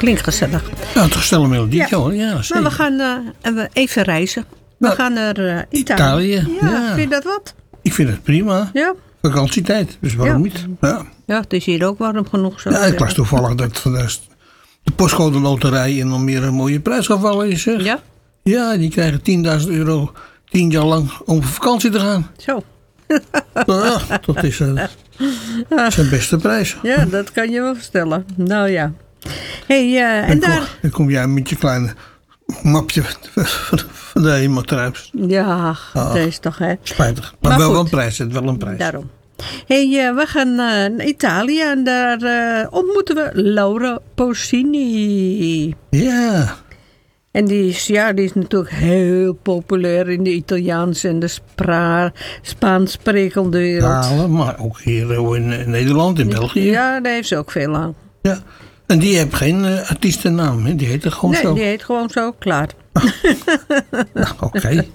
Klinkt gezellig. Ja, toch snel een melodie, Ja. hoor. Ja, zeker. Maar we gaan even reizen. We gaan naar Italië. Ja, vind je dat wat? Ik vind het prima. Ja. Vakantietijd, dus waarom niet? Ja. Ja, het is hier ook warm genoeg. Zo. Ja, ik las toevallig dat de postcode loterij in Almere een mooie prijs gevallen is. Zeg. Ja? Ja, die krijgen €10.000 10 jaar lang om op vakantie te gaan. Zo. Ja, dat is zijn beste prijs. Ja, dat kan je wel vertellen. Nou ja. Hey, en daar... Dan kom jij met je kleine mapje van de hemeltruips. Ja, dat is toch, hè. Spijtig. Maar wel een prijs, het wel een prijs. Daarom. Hey, we gaan naar Italië en daar ontmoeten we Laura Pausini. Ja. En die is natuurlijk heel populair in de Italiaanse en de Spaans sprekende wereld. Ja, maar ook hier in Nederland, in België. Ja, daar heeft ze ook veel aan. Ja. En die heeft geen artiestennaam, hè? Die heet er gewoon zo. Nee, die heet gewoon zo, klaar. Nou, oké.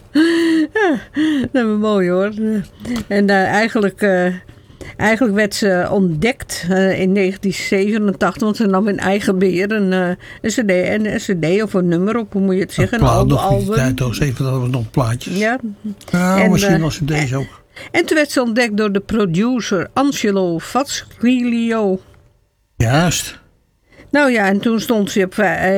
Dat is mooi hoor. En eigenlijk werd ze ontdekt in 1987, want ze nam in eigen beheer een cd of een nummer op, hoe moet je het zeggen? Een album. Tijd, even dat we nog plaatjes. Ja. Nou, En, misschien was het deze ook. En toen werd ze ontdekt door de producer Angelo Fasciglio. Juist. Nou ja, en toen stond ze in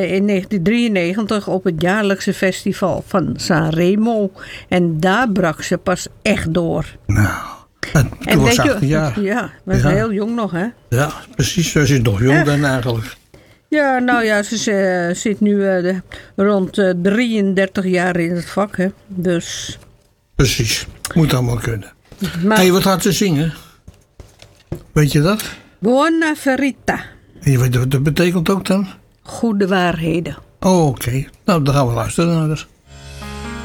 1993 op het jaarlijkse festival van Sanremo. En daar brak ze pas echt door. Nou, toen was 18 jaar. Ja, was heel jong nog, hè? Ja, precies. Ze is nog jong dan eigenlijk. Ja, nou ja, ze zit nu rond 33 jaar in het vak, hè. Dus... Precies. Moet allemaal kunnen. Maar... Hey, wat gaat ze zingen? Weet je dat? Buona Verita. En je weet wat dat betekent ook dan? Goede waarheden. Oh, oké. Nou, dan gaan we luisteren naar haar.